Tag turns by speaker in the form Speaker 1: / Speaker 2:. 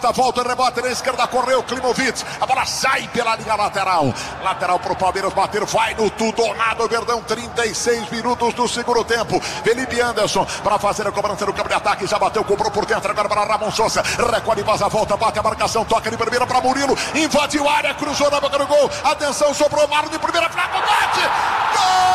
Speaker 1: volta, rebote na esquerda, correu Klimovic, a bola sai pela linha lateral pro Palmeiras bater, vai no tudo ou nada, Verdão, 36 minutos do segundo tempo, Felipe Anderson para fazer a cobrança no campo de ataque, já bateu, cobrou por dentro, agora para Ramon Sousa, recolhe, vaza, volta, bate a marcação, toca de primeira para Murilo, invadiu a área, cruzou na boca do gol, atenção, sobrou Marlon de primeira, Flávio bate, gol!